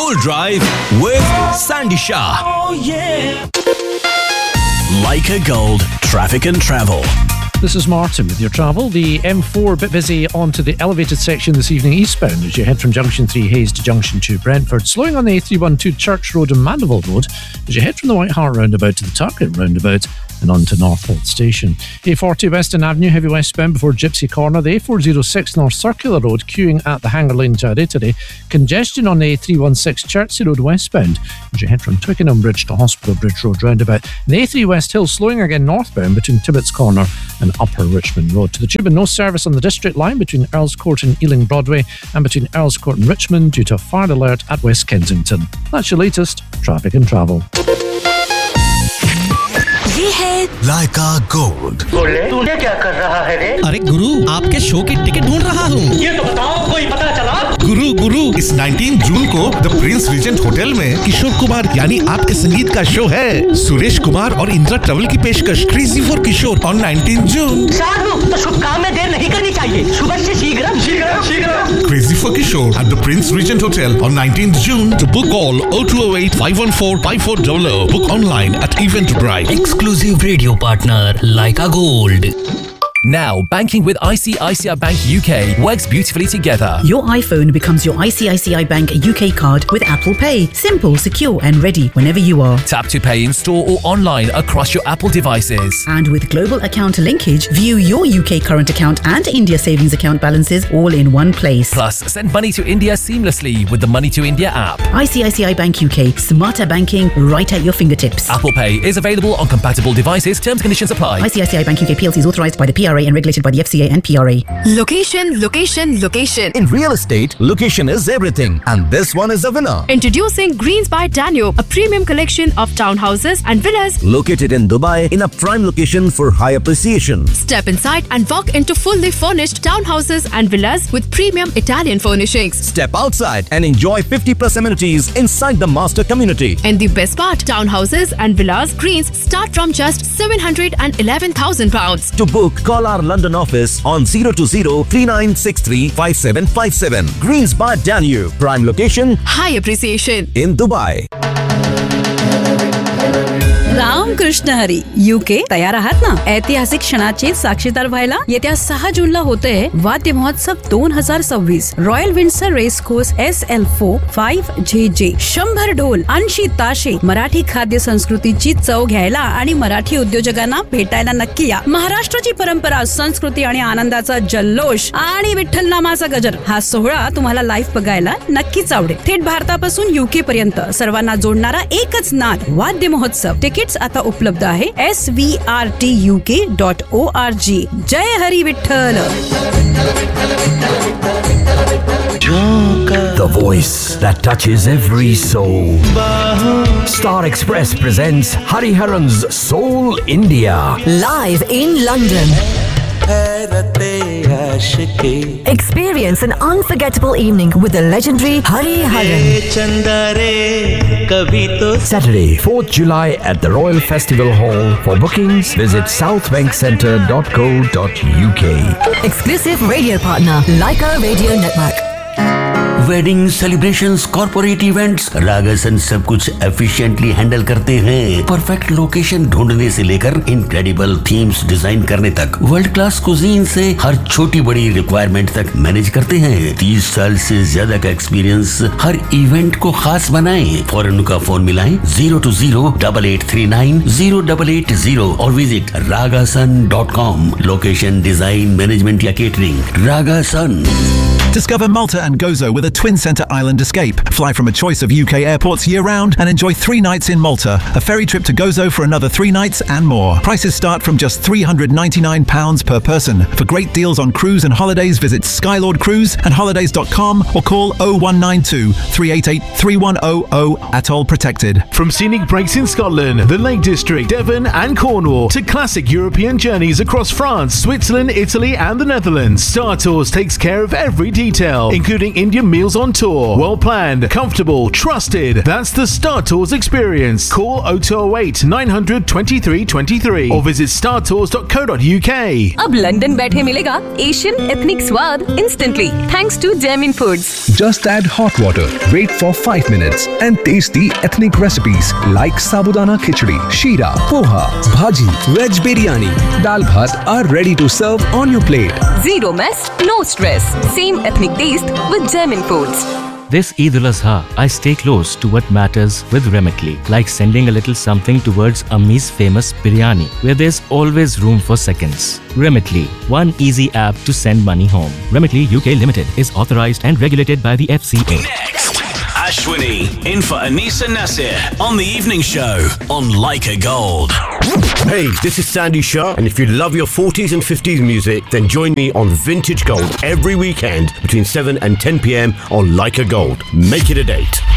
Gold Drive with Sandy Shah. Oh yeah. Leica Gold, traffic and travel. This is Martin with your travel. The M4 a bit busy onto the elevated section this evening eastbound as you head from Junction 3 Hayes to Junction 2 Brentford. Slowing on the A312 Church Road and Mandeville Road as you head from the White Hart roundabout to the Target roundabout and on to Northolt Station. A40 Western Avenue heavy westbound before Gypsy Corner. The A406 North Circular Road queuing at the Hanger Lane to Aretire. Congestion on the A316 Chertsey Road westbound as you head from Twickenham Bridge to Hospital Bridge Road roundabout. And the A3 West Hill slowing again northbound between Tibbetts Corner and Upper Richmond Road. To the Tube and no service on the District Line between Earls Court and Ealing Broadway and between Earls Court and Richmond due to a fire alert at West Kensington. That's your latest traffic and travel. ये है Leica Gold. बोले तूने क्या कर रहा है रे? अरे गुरु आपके शो की टिकट ढूंढ रहा हूँ। ये तो बताओ कोई पता चला? गुरु इस 19 जून को द प्रिंस रीजेंट होटल में किशोर कुमार यानी आपके संगीत का शो है। सुरेश कुमार और इंदिरा ट्रैवल की पेशकश क्रेजी फॉर किशोर ऑन 19 जून। साधु तो शुभ काम में देर नहीं करनी चाहिए। सुबह से शीघ्र। Crazy for Kishore at the Prince Regent Hotel on 19th June. To book all 0208 514 5400. Book online at Eventbrite. Exclusive radio partner, Leica Gold. Now, banking with ICICI Bank UK works beautifully together. Your iPhone becomes your ICICI Bank UK card with Apple Pay. Simple, secure and ready whenever you are. Tap to pay in store or online across your Apple devices. And with global account linkage, view your UK current account and India savings account balances all in one place. Plus, send money to India seamlessly with the Money to India app. ICICI Bank UK. Smarter banking right at your fingertips. Apple Pay is available on compatible devices. Terms and conditions apply. ICICI Bank UK PLC is authorised by the PRA and regulated by the FCA and PRA. Location. In real estate, location is everything. And this one is a winner. Introducing Greens by Danube, a premium collection of townhouses and villas. Located in Dubai in a prime location for high appreciation. Step inside and walk into fully furnished townhouses and villas with premium Italian furnishings. Step outside and enjoy 50+ amenities inside the master community. And the best part, townhouses and villas Greens start from just £711,000. To book, call our London office on 020-3963-5757. Greens by Danube. Prime location. High appreciation. In Dubai. Ramakrishna Hari UK तयार आहात ना? ऐतिहासिक क्षणाचे साक्षीदार व्हायला येत्या 6 जूनला होतंय वाद्य महोत्सव 2026. Royal Windsor race course SL4 5JJ 100 ढोल 80 ताशे. मराठी खाद्य संस्कृतीची चव घ्यायला आणि मराठी उद्योजकांना भेटायला नक्की या. महाराष्ट्राची परंपरा, संस्कृती आणि आनंदाचा जल्लोष आणि विठ्ठल नामाचा गजर हा सोहळा तुम्हाला लाईव्ह बघायला नक्कीच आवडेल. थेट भारतापासून UK पर्यंत सर्वांना जोडणारा एकच नाद वाद्य महोत्सव. तिकीट्स आता उपलब्ध आहे SVRTUK.org. जय Hari Vitthal. The voice that touches every soul. Star Express presents Hariharan's Soul India. Live in London. Experience an unforgettable evening with the legendary Hariharan. Saturday, 4th July at the Royal Festival Hall. For bookings, visit southbankcentre.co.uk. Exclusive radio partner, Leica Radio Network. Wedding celebrations, corporate events, रागासन सब कुछ efficiently handle करते हैं. Perfect location ढूंढने से लेकर incredible themes design करने तक, world class cuisine से हर छोटी बड़ी रिक्वायरमेंट तक मैनेज करते हैं. 30 साल से ज्यादा का एक्सपीरियंस हर इवेंट को खास बनाएं. फौरन उनका फोन मिलाएं 020-8839-0880 और visit ragasun.com. Location, design, management या catering, रागासन. Discover Malta and Gozo with a twin-centre island escape. Fly from a choice of UK airports year-round and enjoy 3 nights in Malta. A ferry trip to Gozo for another 3 nights and more. Prices start from just £399 per person. For great deals on cruise and holidays, visit Skylord Cruise and holidays.com or call 0192 388 3100. Atoll protected. From scenic breaks in Scotland, the Lake District, Devon and Cornwall to classic European journeys across France, Switzerland, Italy and the Netherlands, Star Tours takes care of every detail, including Indian meals on tour. Well planned, comfortable, trusted. That's the Star Tours experience. Call 0208 900 2323 or visit startours.co.uk. अब London बैठे मिलेगा Asian ethnic स्वाद instantly thanks to Jamin Foods. Just add hot water, wait for 5 minutes and taste the ethnic recipes like sabudana khichdi, sheera, poha, bhaji, veg biryani, dal bhat are ready to serve on your plate. Zero mess, no stress. Same ethnic taste with Jamin Foods. This Eid al-Azha, I stay close to what matters with Remitly, like sending a little something towards Ammi's famous biryani, where there's always room for seconds. Remitly, one easy app to send money home. Remitly UK Limited is authorized and regulated by the FCA. Next, Ashwini in for Anisa Nasir on the evening show on Leica Gold. Hey, this is Sandy Shah, and if you love your 40s and 50s music, then join me on Vintage Gold every weekend between 7 and 10 p.m. on Leica Gold. Make it a date.